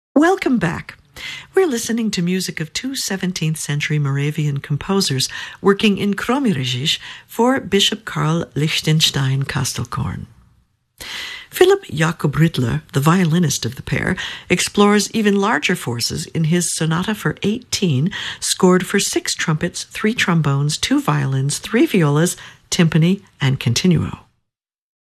Welcome back. We're listening to music of two 17th century Moravian composers working in Krommerigisch for Bishop Karl Lichtenstein Kastelkorn. Philipp Jakob Rittler, the violinist of the pair, explores even larger forces in his Sonata for 18, scored for 6 trumpets, 3 trombones, 2 violins, 3 violas, timpani, and continuo.